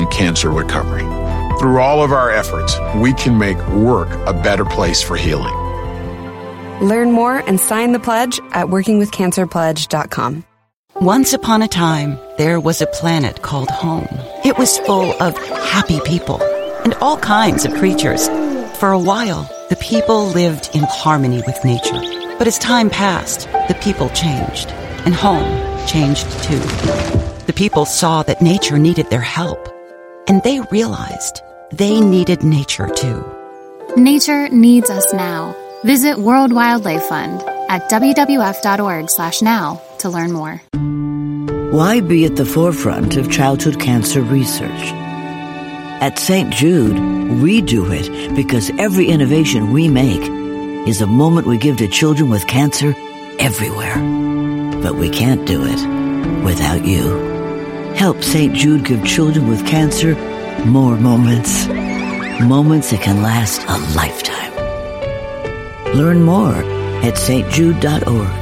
and cancer recovery. Through all of our efforts, we can make work a better place for healing. Learn more and sign the pledge at workingwithcancerpledge.com. Once upon a time, there was a planet called home. It was full of happy people and all kinds of creatures. For a while, the people lived in harmony with nature. But as time passed, the people changed, and home changed too. The people saw that nature needed their help, and they realized they needed nature too. Nature needs us now. Visit World Wildlife Fund at wwf.org/now to learn more. Why be at the forefront of childhood cancer research? At St. Jude, we do it because every innovation we make is a moment we give to children with cancer everywhere. But we can't do it without you. Help St. Jude give children with cancer more moments. Moments that can last a lifetime. Learn more at stjude.org.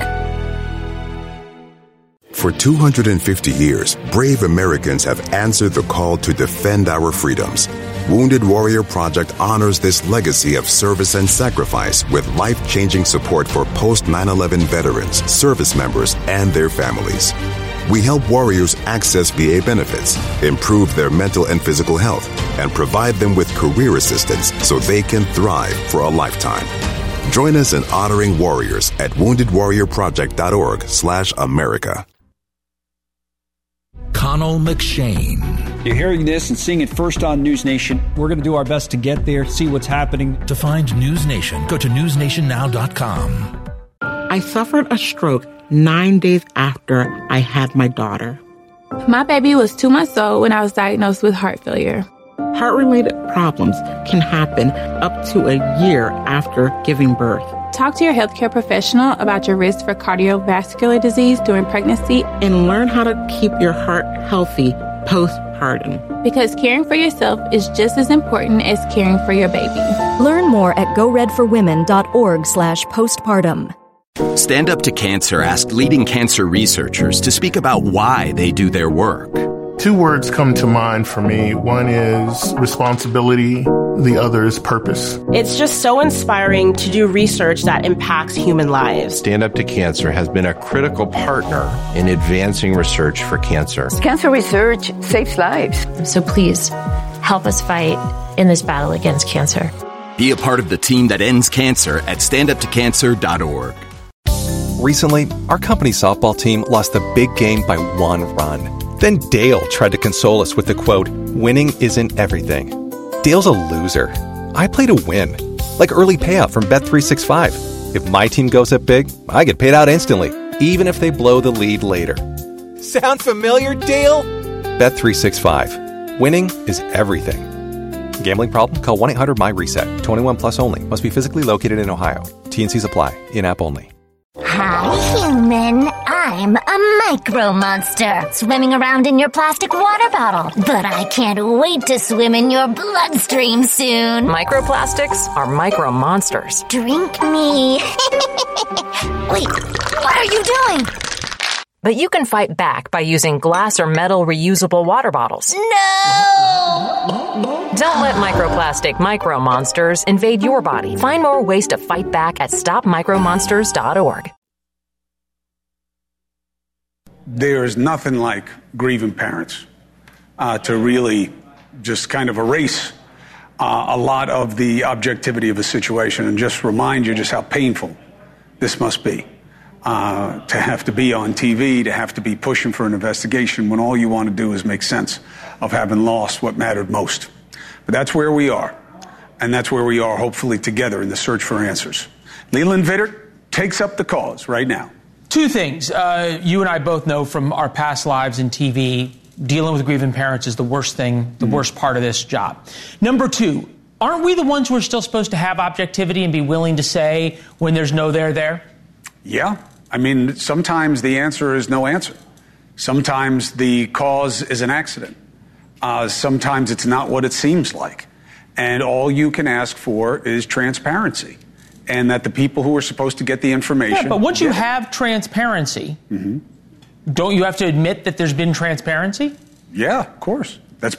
For 250 years, brave Americans have answered the call to defend our freedoms. Wounded Warrior Project honors this legacy of service and sacrifice with life-changing support for post-9/11 veterans, service members, and their families. We help warriors access VA benefits, improve their mental and physical health, and provide them with career assistance so they can thrive for a lifetime. Join us in honoring warriors at woundedwarriorproject.org/America. Connell McShane. You're hearing this and seeing it first on News Nation. We're going to do our best to get there, see what's happening. To find News Nation, go to newsnationnow.com. I suffered a stroke 9 days after I had my daughter. My baby was 2 months old when I was diagnosed with heart failure. Heart-related problems can happen up to a year after giving birth. Talk to your healthcare professional about your risk for cardiovascular disease during pregnancy. And learn how to keep your heart healthy postpartum. Because caring for yourself is just as important as caring for your baby. Learn more at goredforwomen.org/postpartum. Stand Up to Cancer asked leading cancer researchers to speak about why they do their work. 2 words come to mind for me. One is responsibility. The other is purpose. It's just so inspiring to do research that impacts human lives. Stand Up to Cancer has been a critical partner in advancing research for cancer. Cancer research saves lives. So please help us fight in this battle against cancer. Be a part of the team that ends cancer at standuptocancer.org. Recently, our company's softball team lost the big game by 1 run. Then Dale tried to console us with the quote, "Winning isn't everything." Dale's a loser. I play to win. Like early payout from Bet365. If my team goes up big, I get paid out instantly, even if they blow the lead later. Sound familiar, Dale? Bet365. Winning is everything. Gambling problem? Call 1-800-MY-RESET. 21 plus only. Must be physically located in Ohio. T&Cs apply. In-app only. Hi, human. I'm a micro monster swimming around in your plastic water bottle. But I can't wait to swim in your bloodstream soon. Microplastics are micro monsters. Drink me. Wait, what are you doing? But you can fight back by using glass or metal reusable water bottles. No! Don't let microplastic micro monsters invade your body. Find more ways to fight back at stopmicromonsters.org. There's nothing like grieving parents to really just kind of erase a lot of the objectivity of a situation and just remind you just how painful this must be. To have to be on TV, to have to be pushing for an investigation when all you want to do is make sense of having lost what mattered most. But that's where we are. And that's where we are, hopefully, together in the search for answers. Leland Vittert takes up the cause right now. 2 things. You and I both know from our past lives in TV, dealing with grieving parents is the worst thing, the worst part of this job. Number 2, aren't we the ones who are still supposed to have objectivity and be willing to say when there's no there? Yeah. I mean, sometimes the answer is no answer. Sometimes the cause is an accident. Sometimes it's not what it seems like. And all you can ask for is transparency. And that the people who are supposed to get the information... Yeah, but once you have transparency, don't you have to admit that there's been transparency? Yeah, of course.